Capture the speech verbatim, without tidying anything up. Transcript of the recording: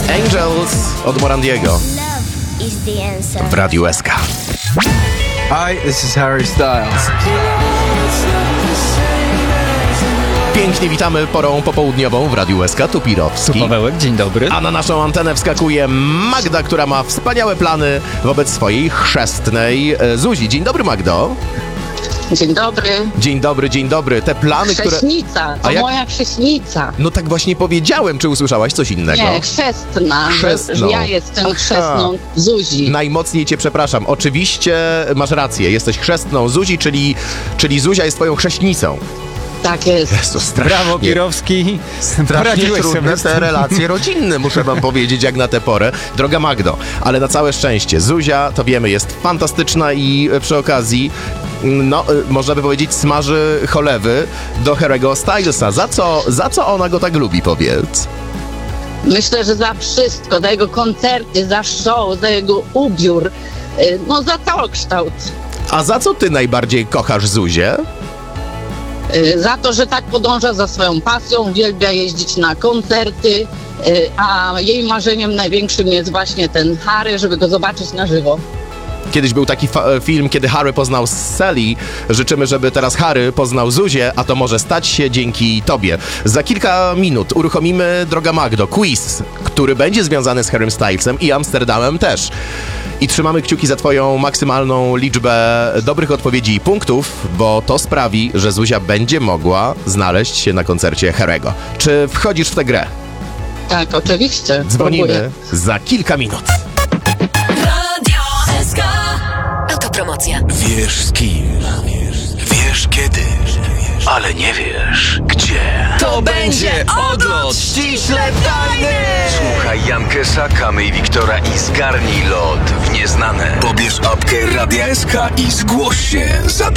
Angels od Morandiego w Radiu S K. Hi, this is Harry Styles. Pięknie witamy porą popołudniową w Radiu S K, tu Pirowski. Tu Pawełek, dzień dobry. A na naszą antenę wskakuje Magda, która ma wspaniałe plany wobec swojej chrzestnej Zuzi. Dzień dobry, Magdo. Dzień dobry. Dzień dobry, dzień dobry. Te plany, które... Chrześnica, to A jak- moja chrześnica. No tak właśnie powiedziałem, czy usłyszałaś coś innego? Nie, chrzestna. Chrzestną. Że ja jestem chrzestną Zuzi. Najmocniej cię przepraszam. Oczywiście masz rację, jesteś chrzestną Zuzi, czyli, czyli Zuzia jest twoją chrzestnicą. Tak jest. Jezu, strasznie, Brawo, Pirowski. strasznie Poradziłeś trudne sobie z te tym. relacje rodzinne, muszę wam powiedzieć, jak na tę porę. Droga Magdo, ale na całe szczęście, Zuzia, to wiemy, jest fantastyczna i e, przy okazji, no, e, można by powiedzieć, smaży cholewy do Harry'ego Stylesa. Za co, za co ona go tak lubi, powiedz? Myślę, że za wszystko, za jego koncerty, za show, za jego ubiór, y, no za całokształt. A za co ty najbardziej kochasz Zuzię? Y, Za to, że tak podąża za swoją pasją, uwielbia jeździć na koncerty, y, a jej marzeniem największym jest właśnie ten Harry, żeby go zobaczyć na żywo. Kiedyś był taki fa- film, kiedy Harry poznał Sally. Życzymy, żeby teraz Harry poznał Zuzię, a to może stać się dzięki tobie. Za kilka minut uruchomimy, droga Magdo, quiz, który będzie związany z Harrym Stylesem i Amsterdamem też. I trzymamy kciuki za twoją maksymalną liczbę dobrych odpowiedzi i punktów, bo to sprawi, że Zuzia będzie mogła znaleźć się na koncercie Harry'ego. Czy wchodzisz w tę grę? Tak, oczywiście. Dzwonimy Próbuję. za kilka minut. Radio S K. Autopromocja. Wiesz z kim, wiesz kiedy, ale nie wiesz gdzie. To będzie odlot ściśle tajny. Słuchaj Jankesa, Kamy i Wiktora i zgarnij lot w nieznane. Pobierz apkę Radia S K i zgłoś się za